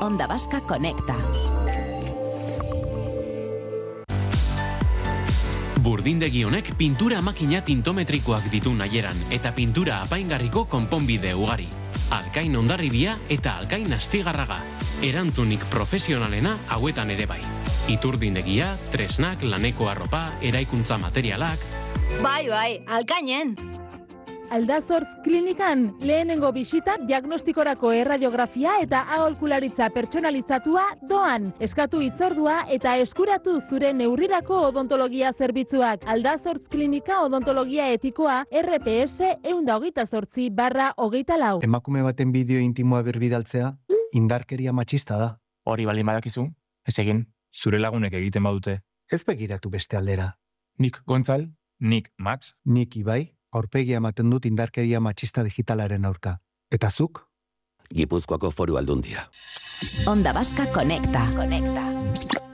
Onda Vasca Conecta. Burdindegi honek pintura makina tintometrikoak ditu nahieran eta pintura apaingarriko konponbide ugari. Alkain Hondarribia eta Alkain Astigarraga. Erantzunik profesionalena hauetan ere bai. Iturdindegia, tresnak, laneko arropa, eraikuntza materialak. Bai, Alkainen! Aldazortz klinikan lehenengo bisita diagnostikorako erradiografia eta aholkularitza pertsonalizatua doan. Eskatu hitzordua eta eskuratu zure neurrirako odontologia zerbitzuak. Aldazortz klinika odontologia etikoa RPS 128/24. Emakume baten bideo intimoa berbidaltzea indarkeria matxista da. Hori baldin badakizu, ez egin, zure lagunek egiten badute. Ez begiratu beste aldera. Nik Gontzal, nik Max, nik Ibai, aurpegia ematen dut indarkeria matxista digitalaren aurka. Eta zuk? Gipuzkoako Foru Aldundia. Onda Vasca Conecta.